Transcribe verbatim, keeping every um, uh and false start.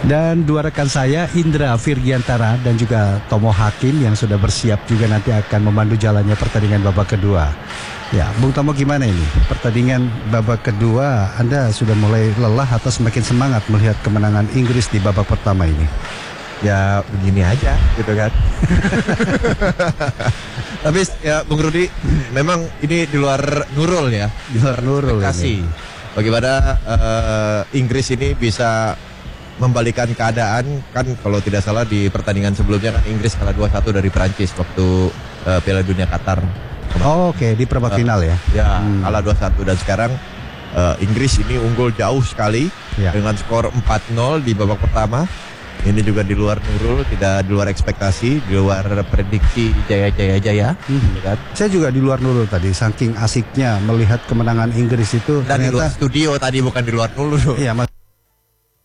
Dan dua rekan saya, Indra Virgiantara dan juga Tomo Hakim yang sudah bersiap juga nanti akan memandu jalannya pertandingan babak kedua. Ya, Bung Tomo gimana ini? Pertandingan babak kedua, Anda sudah mulai lelah atau semakin semangat melihat kemenangan Inggris di babak pertama ini? Ya begini aja gitu kan. Tapi ya Bung Rudi, memang ini di luar Nurul ya. Di luar Nurul ini. Bagaimana uh, Inggris ini bisa membalikan keadaan, kan kalau tidak salah di pertandingan sebelumnya kan Inggris kalah dua satu dari Prancis waktu uh, Piala Dunia Qatar. Oh, oke, okay. Di perempat uh, final ya. Ya, hmm. kalah dua satu dan sekarang uh, Inggris ini unggul jauh sekali ya. Dengan skor empat nol di babak pertama. Ini juga di luar Nurul, tidak di luar ekspektasi, di luar prediksi jaya-jaya-jaya. Hmm. Kan? Saya juga di luar Nurul tadi, saking asiknya melihat kemenangan Inggris itu. Dan ternyata, di luar studio tadi, bukan di luar Nurul. Iya,